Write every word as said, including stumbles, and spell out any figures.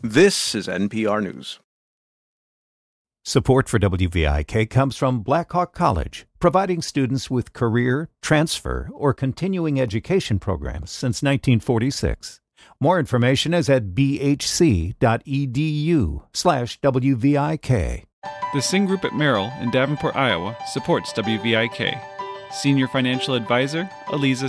This is N P R News. Support for W V I K comes from Blackhawk College, providing students with career, transfer, or continuing education programs since nineteen forty-six. More information is at bhc.edu slash WVIK. The Sing Group at Merrill in Davenport, Iowa supports W V I K. Senior Financial Advisor, Aliza